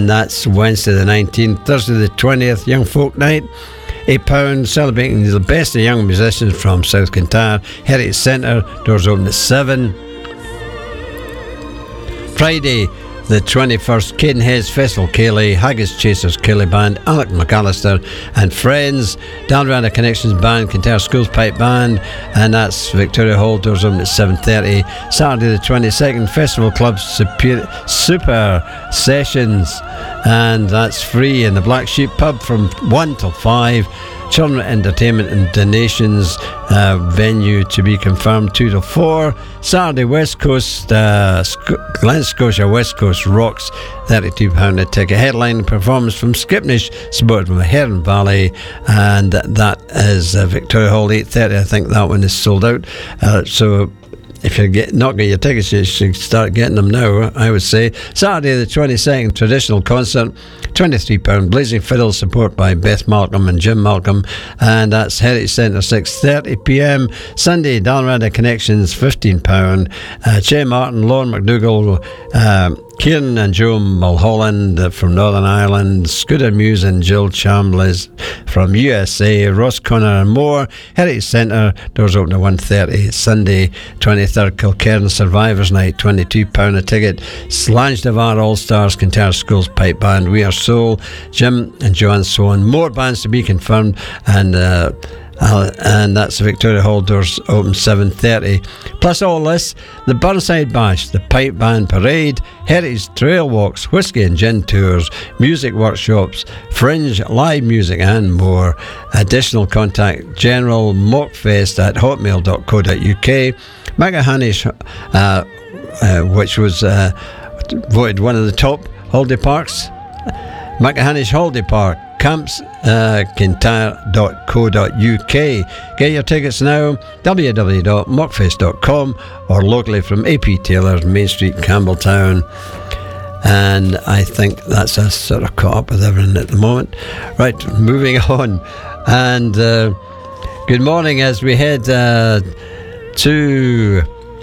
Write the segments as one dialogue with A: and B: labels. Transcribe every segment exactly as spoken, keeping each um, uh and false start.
A: and that's Wednesday the nineteenth. Thursday the twentieth, Young Folk Night, eight pounds, celebrating the best of young musicians from South Kintyre, Heritage Centre, doors open at seven. Friday the twenty-first, Cadenheads Festival, Cayley, Haggis Chasers, Cayley Band, Alec McAllister and Friends, Dalrada Connections Band, Kintyre Schools Pipe Band, and that's Victoria Hall, doors open at seven thirty. Saturday the twenty-second, Festival Club Super, Super Sessions, and that's free in the Black Sheep Pub from one till five. Children Entertainment and Donations, uh, venue to be confirmed two to four. Saturday, West Coast, uh, Sc- Glen Scotia West Coast Rocks, thirty-two pounds a ticket. Headline performance from Skipnish, supported by Heron Valley, and that is uh, Victoria Hall, eight thirty. I think that one is sold out. Uh, so if you get not get your tickets, you should start getting them now, I would say. Saturday the twenty-second, traditional concert, twenty-three pounds. Blazing Fiddles, support by Beth Malcolm and Jim Malcolm, and that's Heritage Centre, six thirty p.m. Sunday, Dalrada Connections, fifteen pounds. Uh, Che Martin, Lauren McDougall, uh, Kieran and Joe Mulholland uh, from Northern Ireland, Scooter Muse and Jill Chambliss from U S A, Ross Connor and more. Heritage Centre, doors open at one thirty. Sunday, twenty-third, Kilcairn Survivors Night, twenty-two pounds a ticket. Slange Devar All Stars, Kintyre Schools Pipe Band, We Are Soul, Jim and Joanne Swan. More bands to be confirmed, and uh, Uh, and that's Victoria Hall, doors open seven thirty. Plus all this, the Burnside Bash, the Pipe Band Parade, Heritage Trail Walks, Whiskey and Gin Tours, music workshops, Fringe live music and more. Additional contact General Mockfest at hotmail dot co dot uk. Magahanish, uh, uh, which was uh, voted one of the top holiday parks, Magahanish Holiday Park, camps uh, kintyre dot co dot uk. Get your tickets now, w w w dot mockfest dot com, or locally from A P Taylor's, Main Street, Campbelltown. And I think that's us sort of caught up with everything at the moment. Right, moving on. And uh, good morning as we head uh, to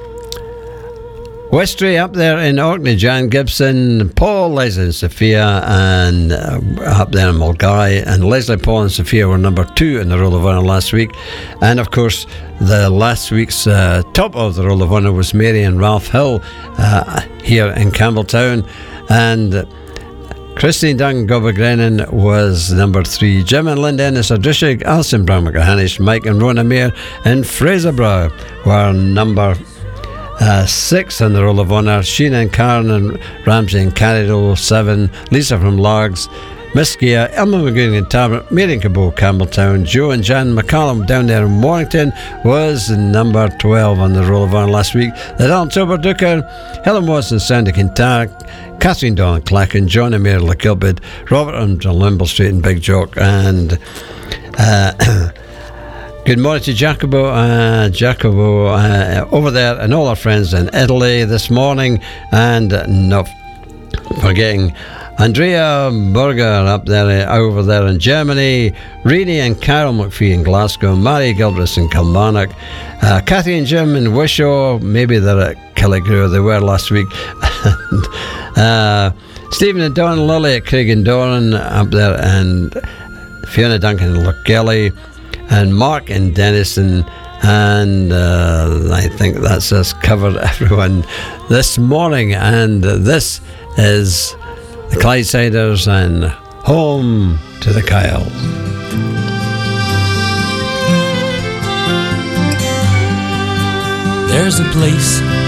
A: Westray up there in Orkney. Jan Gibson, Paul, Leslie and Sophia, and uh, up there in Mulgary, and Leslie, Paul and Sophia were number two in the Roll of Honour last week. And of course the last week's uh, top of the Roll of Honour was Mary and Ralph Hill uh, here in Campbelltown, and uh, Christine Dunn Gobagrenan was number three. Jim and Linda Ennis Adrishig, Alison Brown McGahanish, Mike and Rona Mayer and Fraserborough were number Uh, six on the Roll of Honour. Sheena and Karen and Ramsey and Carrido, seven. Lisa from Largs, Miss Gia, Elma McGoon and Tablet, Mary and Cabot, Campbelltown. Joe and Jan McCallum down there in Warrington was number twelve on the Roll of Honour last week. The October Duker, Helen Watson, Sandy Kintyre, Catherine Dawn Clacken, John and Mary LaKilbid, Robert and Limble Street and Big Jock, and uh, good morning to Jacobo, uh, Jacobo uh, over there, and all our friends in Italy this morning, and uh, not forgetting Andrea Berger up there, uh, over there in Germany, Reenie and Carol McPhee in Glasgow, Mary Gilbreth in Kilmarnock, uh, Cathy and Jim in Wishaw, maybe they're at Killigrew, they were last week, and uh, Stephen and Don Lilly at Craig and Doran up there, and Fiona Duncan in Lochgelly, and Mark and Denison, and uh, I think that's us covered everyone this morning. And uh, this is the Clydesiders and Home to the Kyle.
B: There's a place